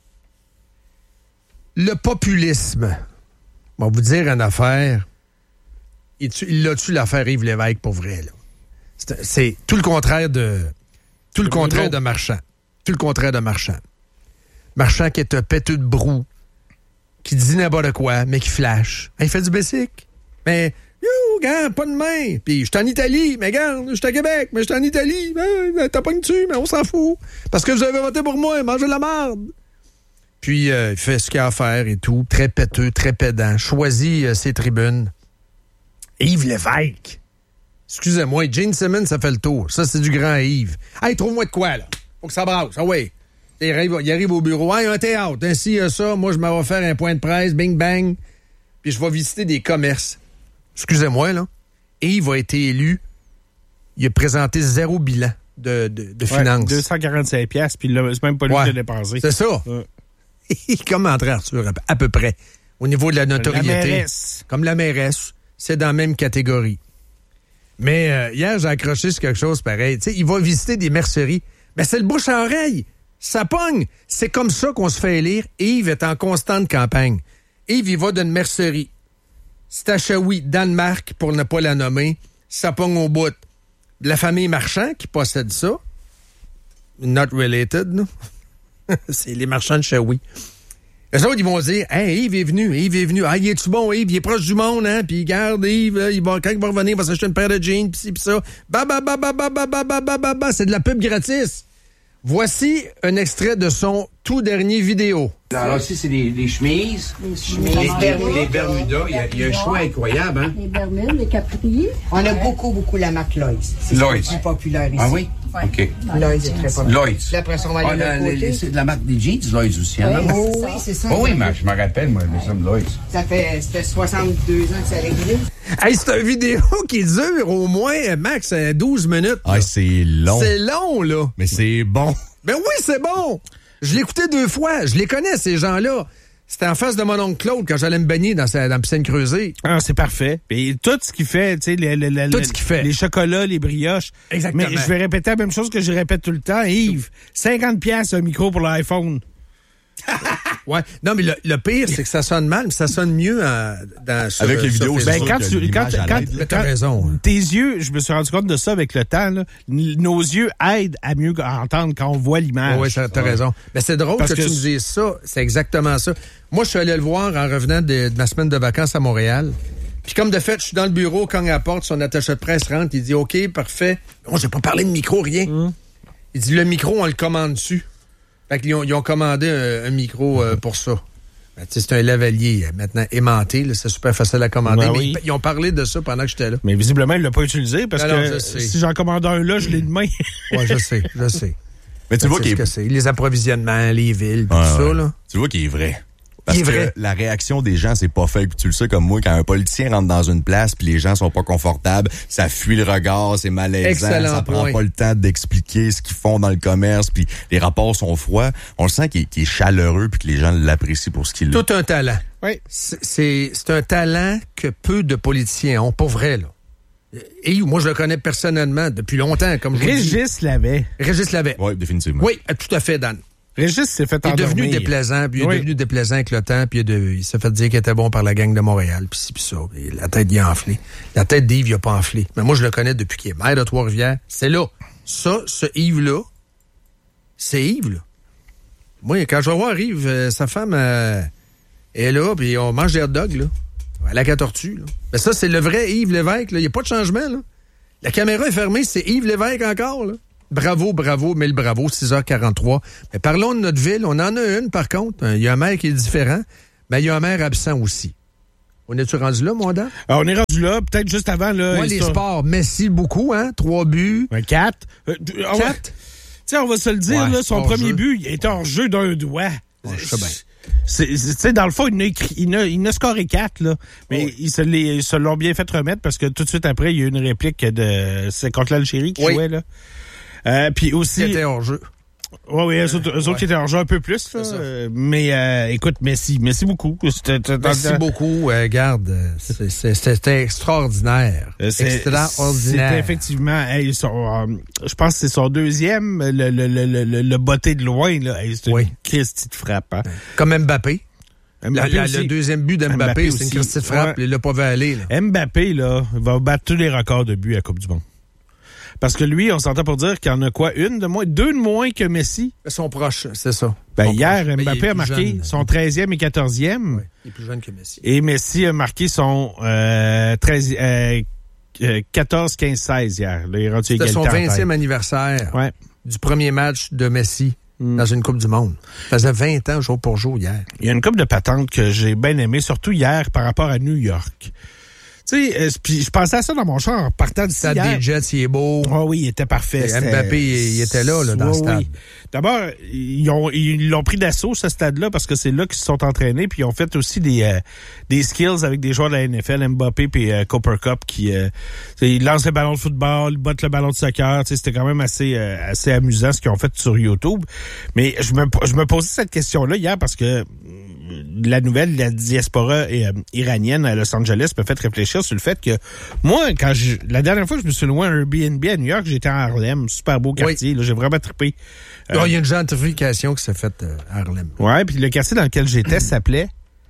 le populisme. On va vous dire une affaire. Il l'a-tu l'affaire Yves Lévesque pour vrai, là? C'est tout le contraire de. Tout le contraire de Marchand. Tout le contraire de Marchand. Marchand qui est un péteux de brou, qui dit n'importe quoi, mais qui flash. Il fait du basic. Mais, regarde, pas de main. Puis, je suis en Italie, mais regarde, je suis à Québec, mais je suis en Italie. Ben, t'as pas une dessus, mais on s'en fout. Parce que vous avez voté pour moi, mangez de la marde. Puis, il fait ce qu'il a à faire et tout. Très péteux, très pédant. Choisit ses tribunes. Yves Lévesque. Excusez-moi, Gene Simmons, ça fait le tour. Ça, c'est du grand Yves. Hey, trouve-moi de quoi, là? Faut que ça brasse. Ah oui. Il arrive au bureau. Hey, un théâtre. Ainsi, ça, moi, je m'en vais faire un point de presse, bing, bang. Puis je vais visiter des commerces. Excusez-moi, là. Yves a été élu. Il a présenté 0 bilan de finances. 245 piastres, puis c'est même pas lui qui l'a dépensé. C'est ça. Comme André Arthur, à peu près. Au niveau de la notoriété. La mairesse. Comme la mairesse. C'est dans la même catégorie. Mais hier, j'ai accroché sur quelque chose pareil. Tu sais, il va visiter des merceries. Ben, c'est le bouche à oreille. Ça pogne. C'est comme ça qu'on se fait élire. Yves est en constante campagne. Yves, il va d'une mercerie. C'est à Shawi, Danemark, pour ne pas la nommer. Ça pogne au bout. La famille Marchand qui possède ça. Not related, non? C'est les marchands de Shawi. Eux autres, ils vont dire, hey, Yves est venu. Ah, il est-tu bon, Yves? Il est proche du monde, hein? Puis, garde, Yves, quand il va revenir, il va s'acheter une paire de jeans, pis ci, pis ça. C'est de la pub gratis. Voici un extrait de son tout dernier vidéo. Alors, ici, c'est les chemises. Les Bermudas. Il y a un choix incroyable, hein? Les Bermudes, les Capri. On a beaucoup la marque Lloyds. C'est plus populaire ici. Ah oui? OK. Lloyds est très populaire. Lloyds. Puis après, on va aller c'est de la marque des jeans, Lloyds aussi, hein? Oui, c'est ça. Oh oui, mais je me rappelle, moi, nous sommes Lloyds. Ça fait 62 ans que ça réglé. Hey, c'est une vidéo qui dure au moins, max, 12 minutes. Ah, c'est long. C'est long, là. Mais c'est bon. Ben oui, c'est bon. Je l'ai écouté 2 fois. Je les connais, ces gens-là. C'était en face de mon oncle Claude quand j'allais me baigner dans la piscine creusée. Ah, c'est parfait. Et tout ce qu'il fait, tu sais, tout ce qu'il fait. Les chocolats, les brioches. Exactement. Mais je vais répéter la même chose que je répète tout le temps. Yves, 50 piastres un micro pour l'iPhone. Ouais. Non, mais le pire, c'est que ça sonne mal, mais ça sonne mieux avec les vidéos. Ben, quand t'as raison. Tes yeux, je me suis rendu compte de ça avec le temps, là, nos yeux aident à mieux entendre quand on voit l'image. Oui, t'as raison. Mais c'est drôle que tu me dises ça. C'est exactement ça. Moi, je suis allé le voir en revenant de ma semaine de vacances à Montréal. Puis comme de fait, je suis dans le bureau, cogne à la porte, son attaché de presse rentre, il dit « OK, parfait. » Bon, j'ai pas parlé de micro, rien. Il dit « Le micro, on le commande dessus. » Fait qu'ils ont commandé un micro pour ça. Ben, c'est un lavalier maintenant aimanté. Là, c'est super facile à commander. Ben oui. Ils ont parlé de ça pendant que j'étais là. Mais visiblement, il l'a pas utilisé parce que si j'en commande un là, je l'ai demain. Oui, je sais. Mais tu vois qu'il est... Les approvisionnements, les villes, tout ça. Là. Tu vois qu'il est vrai. Parce que la réaction des gens, c'est pas fait. Puis tu le sais comme moi, quand un politicien rentre dans une place puis les gens sont pas confortables, ça fuit le regard, c'est malaisant, excellent ça prend pas le temps d'expliquer ce qu'ils font dans le commerce, puis les rapports sont froids. On le sent qu'il est chaleureux puis que les gens l'apprécient pour ce qu'il est. Tout un talent. Oui. C'est un talent que peu de politiciens ont, pas vrai, là. Et moi, je le connais personnellement depuis longtemps, comme je vous dis. Régis l'avait. Oui, définitivement. Oui, tout à fait, Dan. Régis s'est fait endormir. Il est devenu déplaisant, puis il est devenu déplaisant avec le temps, puis il s'est fait dire qu'il était bon par la gang de Montréal, puis ci, puis ça. Puis la tête y a enflé. La tête d'Yves, il a pas enflé. Mais moi, je le connais depuis qu'il est maire de Trois-Rivières. C'est là. Ça, ce Yves-là, c'est Yves, là. Moi, quand je vais voir Yves, sa femme est là, puis on mange des hot dogs, là. Ouais, la tortue, là. Mais ça, c'est le vrai Yves Lévesque, là. Il n'y a pas de changement, là. La caméra est fermée, c'est Yves Lévesque encore, là. Bravo, 6h43. Mais parlons de notre ville. On en a une, par contre. Il y a un maire qui est différent, mais il y a un maire absent aussi. On est-tu rendu là, mon dame? On est rendu là, peut-être juste avant. Là, les sports. Messi, beaucoup, hein? 3 buts. 4. 4? Tu sais, on va se le dire, là, son premier but, il était hors jeu d'un doigt. Ouais, je sais bien. C'est dans le fond, il a scoré 4, là. Mais ils se l'ont bien fait remettre parce que tout de suite après, il y a eu une réplique c'est contre l'Algérie qui jouait, là. Puis aussi. Qui était hors jeu. Oui, eux autres qui étaient hors jeu un peu plus, là. Mais écoute, merci beaucoup. Merci beaucoup. Garde, c'était extraordinaire. Extraordinaire. C'était effectivement, je pense que c'est son deuxième, le botté de loin, là. C'est une Christie de frappe. Hein. Comme Mbappé. Le deuxième but d'Mbappé, c'est une Christie de frappe. Il l'a pas vu aller. Là. Mbappé, là, va battre tous les records de buts à la Coupe du Monde. Parce que lui, on s'entend pour dire qu'il y en a quoi? 2 de moins que Messi? Ils sont proches, c'est ça. Hier, Mbappé a marqué son 13e et 14e. Oui, il est plus jeune que Messi. Et Messi a marqué son 14, 15, 16 hier. Là, il est rendu C'était son 20e anniversaire du premier match de Messi dans une Coupe du Monde. Ça faisait 20 ans jour pour jour hier. Il y a une coupe de patentes que j'ai bien aimée, surtout hier par rapport à New York. Tu sais, puis je pensais à ça dans mon char en partant du stade. Le stade des Jets, il est beau. Oh oui, il était parfait. Mbappé, il était là dans le stade. Oui. D'abord, ils l'ont pris d'assaut, ce stade-là, parce que c'est là qu'ils se sont entraînés, puis ils ont fait aussi des skills avec des joueurs de la NFL, Mbappé puis Cooper Cup, qui ils lancent le ballon de football, ils bottent le ballon de soccer. Tu sais, c'était quand même assez amusant ce qu'ils ont fait sur YouTube. Mais je me posais cette question-là hier parce que la diaspora iranienne à Los Angeles me fait réfléchir sur le fait que moi, la dernière fois que je me suis loué un Airbnb à New York, j'étais à Harlem, super beau quartier, là, j'ai vraiment trippé. Il y a une gentrification qui s'est faite à Harlem. Ouais, puis le quartier dans lequel j'étais s'appelait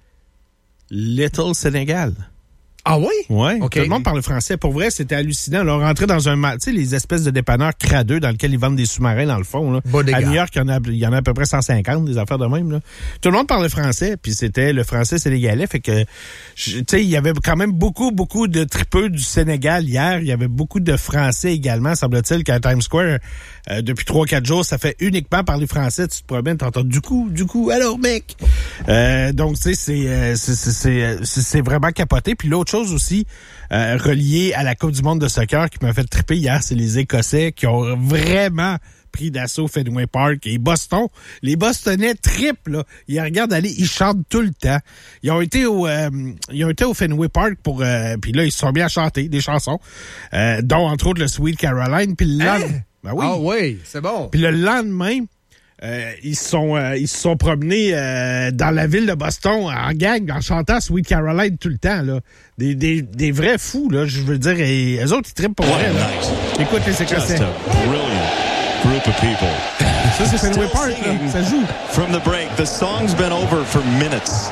Little Sénégal. Ah oui? Oui, okay. Tout le monde parle français. Pour vrai, c'était hallucinant. Là, on rentrait dans tu sais, les espèces de dépanneurs cradeux dans lesquels ils vendent des sous-marins dans le fond. Là. À New York, il y en a à peu près 150, des affaires de même. Là. Tout le monde parlait français, puis c'était le français sénégalais. Fait que, tu sais, il y avait quand même beaucoup de tripeux du Sénégal hier. Il y avait beaucoup de Français également. Semble-t-il qu'à Times Square, depuis 3-4 jours, ça fait uniquement parler français. Tu te promènes, t'entends du coup, alors mec. Donc, tu sais, c'est vraiment capoté. Puis l'autre chose aussi reliée à la Coupe du monde de soccer qui m'a fait triper hier, c'est les Écossais qui ont vraiment pris d'assaut Fenway Park et Boston. Les Bostonnais trippent, là. Ils regardent aller, ils chantent tout le temps. Ils ont été au Fenway Park pour puis là, ils se sont bien à chanter des chansons, dont entre autres le Sweet Caroline. Puis le lendemain, ben oui. Ah oui, c'est bon. Puis le lendemain, ils se sont promenés dans la ville de Boston en gang en chantant Sweet Caroline tout le temps, là. Des vrais fous, là, je veux dire, et eux autres ils trippent pour vrai, là. Écoute les Écossais. Group of people. Ça, c'est Fenway Park, là. Ça joue. From the break, the song's been over for minutes.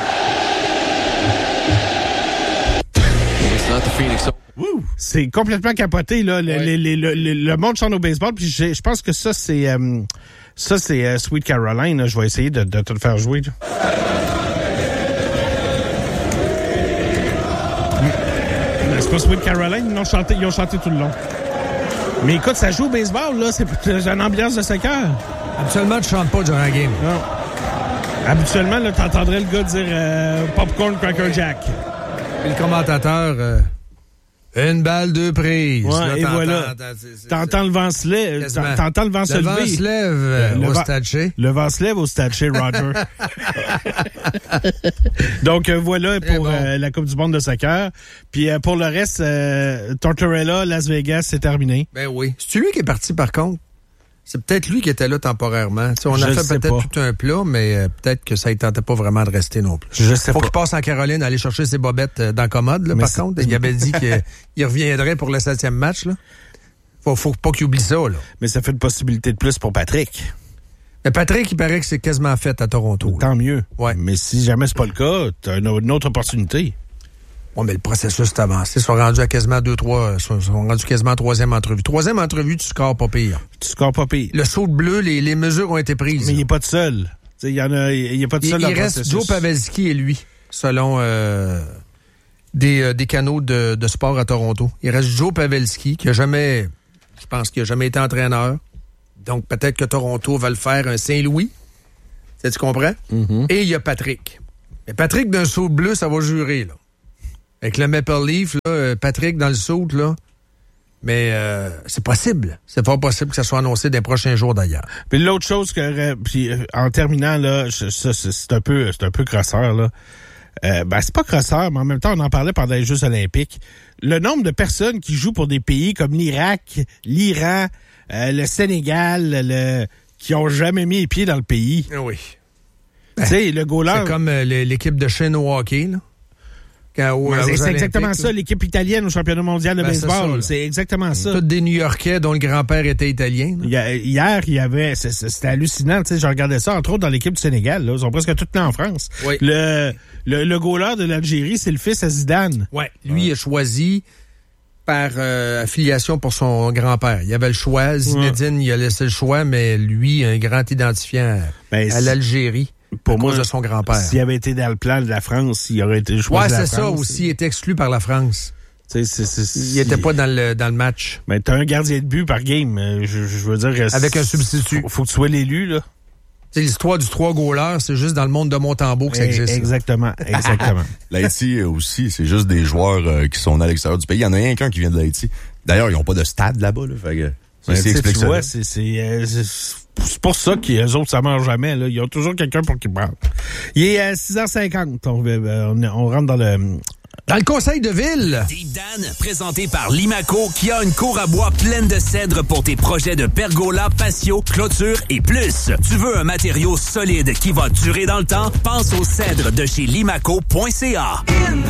It's not the Phoenix. C'est complètement capoté, là. Le monde chante au baseball, puis je pense que ça, c'est Sweet Caroline, là. Je vais essayer de te le faire jouer, là. C'est pas Sweet Caroline, ils ont chanté tout le long. Mais écoute, ça joue au baseball, là. C'est une ambiance de soccer. Habituellement, tu chantes pas durant la game. Non. Habituellement, là, t'entendrais le gars dire Popcorn Cracker Jack. Et le commentateur... Une balle, 2 prises. Ouais, là, et voilà. T'entends le vent se lever. T'entends le vent se lever. Le vent se lève au Stade Chez. Le vent se lève au Stade Chez, Roger. Donc, voilà pour la Coupe du monde de soccer. Puis, pour le reste, Tortorella, Las Vegas, c'est terminé. Ben oui. C'est lui qui est parti, par contre? C'est peut-être lui qui était là temporairement. T'sais, on a fait peut-être tout un plat, mais peut-être que ça ne tentait pas vraiment de rester non plus. Je sais Faut qu'il passe en Caroline, aller chercher ses bobettes dans commode, là, par contre. Il avait dit qu'il reviendrait pour le 7e match. Là. Faut pas qu'il oublie ça. Là. Mais ça fait une possibilité de plus pour Patrick. Mais Patrick, il paraît que c'est quasiment fait à Toronto. Tant mieux. Ouais. Mais si jamais c'est pas le cas, t'as une autre opportunité. Oui, mais le processus est avancé. Ils sont rendus à quasiment 2-3. Ils sont rendus quasiment à 3e entrevue. 3e entrevue, tu scores pas pire. Tu scores pas pire. Le saut de bleu, les mesures ont été prises. Mais il n'est pas tout seul. Il y a pas tout seul dans le processus. Il reste Joe Pavelski et lui, selon des canaux de sport à Toronto. Il reste Joe Pavelski, qui a jamais été entraîneur. Donc, peut-être que Toronto va le faire un Saint-Louis. Tu comprends? Mm-hmm. Et il y a Patrick. Mais Patrick, d'un saut bleu, ça va jurer, là. Avec le Maple Leaf, là, Patrick dans le saut, là. Mais c'est possible. C'est pas possible que ça soit annoncé dans les prochains jours, d'ailleurs. Puis l'autre chose que... en terminant, là, ça, c'est un peu crosseur, là. C'est pas crosseur, mais en même temps, on en parlait pendant les Jeux olympiques. Le nombre de personnes qui jouent pour des pays comme l'Irak, l'Iran, le Sénégal, qui ont jamais mis les pieds dans le pays. Oui. Tu sais, le goaler... C'est comme l'équipe de Chine au hockey, là. C'est exactement ça, l'équipe italienne au championnat mondial de baseball. C'est exactement ça. Tous des New-Yorkais dont le grand-père était italien. Hier, il y avait... C'était hallucinant, tu sais, je regardais ça, entre autres, dans l'équipe du Sénégal. Là, ils sont presque tous nés en France. Oui. Le goaler de l'Algérie, c'est le fils à Zidane. Ouais. Lui, il a choisi par affiliation pour son grand-père. Il y avait le choix. Zinedine, il a laissé le choix, mais lui, un grand identifiant à l'Algérie. Pour moi, de son grand-père. S'il avait été dans le plan de la France, il aurait été choisi de la France. Ouais, c'est ça aussi. Il était exclu par la France. Il était pas dans le match. Mais t'as un gardien de but par game. Je veux dire... Avec un substitut. Faut que tu sois l'élu, là. C'est l'histoire du 3 goalers, c'est juste dans le monde de Montembeau que ça existe. Exactement. L'Haïti aussi, c'est juste des joueurs qui sont à l'extérieur du pays. Il y en a rien qu'un qui vient de l'Haïti. D'ailleurs, ils n'ont pas de stade là-bas. Là, fait que, tu vois, c'est pour ça qu'eux autres, ça marche jamais. Là. Ils ont toujours quelqu'un pour qu'ils parlent. Il est à 6h50. On rentre dans le conseil de ville. Deep Dan, présenté par Limaco, qui a une cour à bois pleine de cèdre pour tes projets de pergola, patio, clôture et plus. Tu veux un matériau solide qui va durer dans le temps? Pense au cèdre de chez limaco.ca.